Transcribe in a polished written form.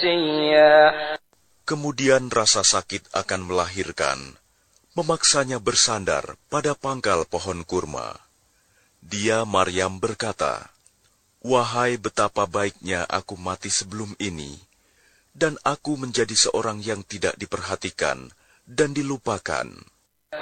عتيا. Kemudian rasa sakit akan melahirkan, memaksanya bersandar pada pangkal pohon kurma. Dia, Maryam, berkata, "Wahai betapa baiknya aku mati sebelum ini, dan aku menjadi seorang yang tidak diperhatikan dan dilupakan."